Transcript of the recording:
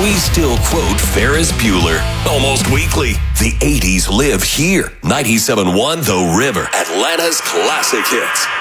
we still quote Ferris Bueller almost weekly. The 80s live here. 97.1 The River, Atlanta's classic hits.